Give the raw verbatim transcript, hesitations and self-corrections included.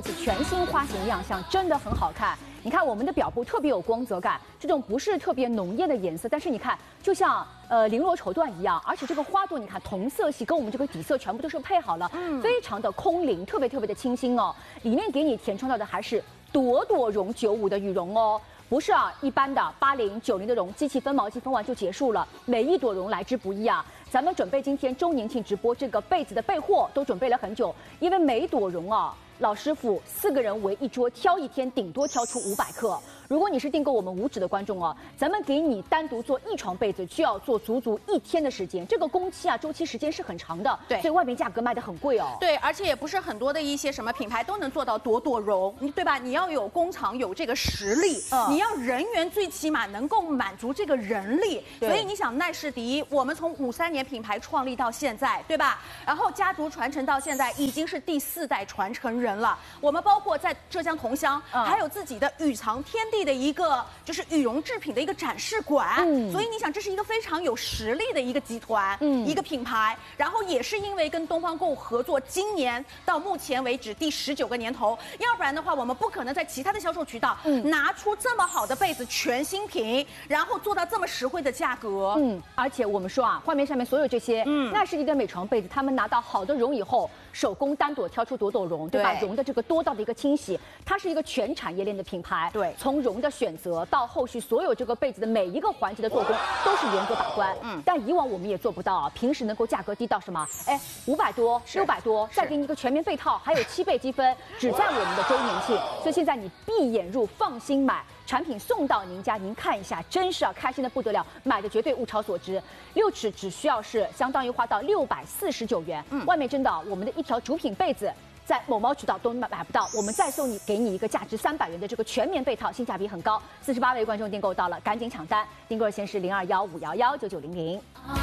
次全新花型亮相，真的很好看。你看我们的表布特别有光泽感，这种不是特别浓艳的颜色，但是你看就像呃绫罗绸缎一样，而且这个花朵你看同色系跟我们这个底色全部都是配好了，嗯，非常的空灵，特别特别的清新哦。里面给你填充到的还是朵朵绒九五的羽绒哦。 不是啊，一般的八零、九零的绒，机器分毛机分完就结束了。每一朵绒来之不易啊！咱们准备今天周年庆直播这个被子的备货都准备了很久，因为每朵绒啊，老师傅四个人围一桌挑一天，顶多挑出五百克。如果你是订购我们五指的观众哦，咱们给你单独做一床被子，就要做足足一天的时间，这个工期啊，周期时间是很长的。对，所以外面价格卖得很贵哦。 对，而且也不是很多的一些什么品牌都能做到朵朵绒，对吧？你要有工厂有这个实力，嗯、你要人员最起码能够满足这个人力。所以你想，奈士迪，我们从五三年品牌创立到现在，对吧？然后家族传承到现在，已经是第四代传承人了。我们包括在浙江桐乡，嗯、还有自己的羽藏天地的一个就是羽绒制品的一个展示馆。嗯、所以你想，这是一个非常有实力的一个集团，嗯、一个品牌。然后也是因为跟东方购物合作，今年到目前为止第十九个年头，要不然的话，我们不可能在其他的销售渠道，嗯、拿出这么好的被子全新品，然后做到这么实惠的价格。 嗯，而且我们说啊，画面上面所有这些，嗯，奈士迪的美床被子，他们拿到好的绒以后，手工单朵挑出朵朵绒，对吧？绒的这个多道的一个清洗，它是一个全产业链的品牌。对，从绒的选择到后续所有这个被子的每一个环节的做工，都是严格把关。嗯，但以往我们也做不到啊，平时能够价格低到什么？哎，五百多、六百多，再给你一个全棉被套，还有七倍积分，只在我们的周年庆。所以现在你闭眼入，放心买。 产品送到您家，您看一下，真是啊，开心的不得了，买的绝对物超所值。六尺只需要是相当于花到六百四十九元，嗯，外面真的我们的一条主品被子，在某猫渠道都买买不到，我们再送你给你一个价值三百元的这个全棉被套，性价比很高。四十八位观众订购到了，赶紧抢单，订购热线是零二幺五幺幺九九零零。